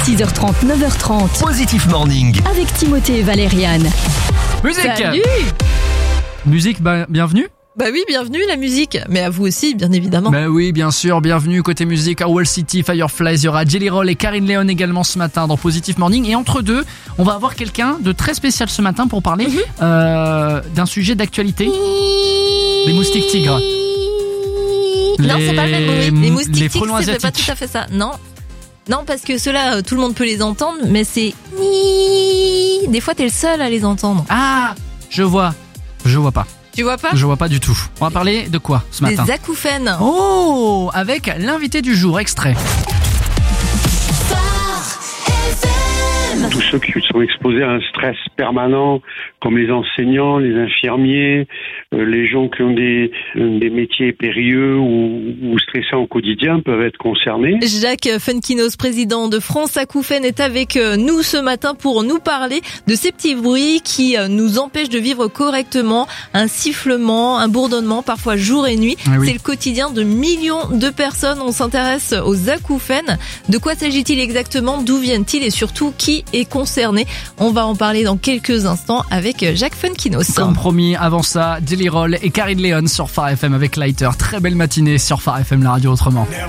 6h30, 9h30. Positif Morning. Avec Timothée et Valériane. Musique. Salut. Musique, bienvenue. Bah oui, bienvenue la musique, mais à vous aussi, bien évidemment. Bah oui, bien sûr, bienvenue côté musique à Wall City, Fireflies, il y aura Jelly Roll et Karine Léon également ce matin dans Positive Morning. Et entre deux, on va avoir quelqu'un de très spécial ce matin pour parler d'un sujet d'actualité. Les moustiques tigres. Non, c'est pas le même bruit. Les moustiques les tigres, frelons c'est pas asiatiques. tout à fait ça. Non, parce que ceux-là, tout le monde peut les entendre, mais c'est... Des fois, t'es le seul à les entendre. Ah, je vois pas. Tu vois pas? Je vois pas du tout. On va parler de quoi ce matin? Des acouphènes. Oh, avec l'invité du jour, extrait. Tous ceux qui sont exposés à un stress permanent, comme les enseignants, les infirmiers, les gens qui ont des métiers périlleux ou stressants au quotidien peuvent être concernés. Jacques Funkinos, président de France Acouphènes, est avec nous ce matin pour nous parler de ces petits bruits qui nous empêchent de vivre correctement. Un sifflement, un bourdonnement, parfois jour et nuit. Ah oui. C'est le quotidien de millions de personnes. On s'intéresse aux acouphènes. De quoi s'agit-il exactement? D'où viennent-ils? Et surtout, qui est concerné? On va en parler dans quelques instants avec Jacques Funkinos. Comme promis, avant ça, Jelly Roll et Karine Léon sur Phare FM avec Lighter. Très belle matinée sur Phare FM, la radio autrement.